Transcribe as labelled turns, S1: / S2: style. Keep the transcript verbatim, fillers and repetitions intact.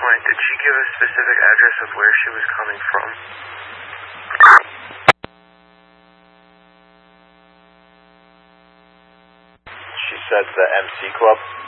S1: point, did she give a specific address of where she was coming from?
S2: She said the M C Club.